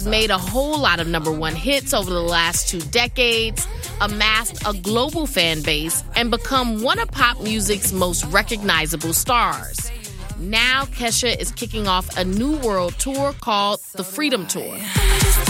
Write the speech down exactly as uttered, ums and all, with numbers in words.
Made a whole lot of number one hits over the last two decades, amassed a global fan base, and become one of pop music's most recognizable stars. Now Kesha is kicking off a new world tour called the Freedom Tour.